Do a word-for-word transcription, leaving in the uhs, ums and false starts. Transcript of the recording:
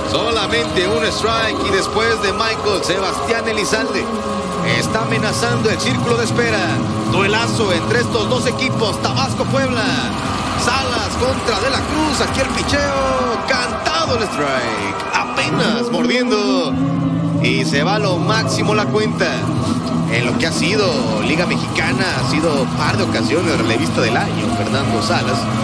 Solamente un strike y después de Michael, Sebastián Elizalde está amenazando el círculo de espera. Duelazo entre estos dos equipos, Tabasco-Puebla. Salas contra De la Cruz, aquí el picheo, cantado el strike, apenas mordiendo. Y se va a lo máximo la cuenta. En lo que ha sido Liga Mexicana, ha sido par de ocasiones relevista del año, Fernando Salas.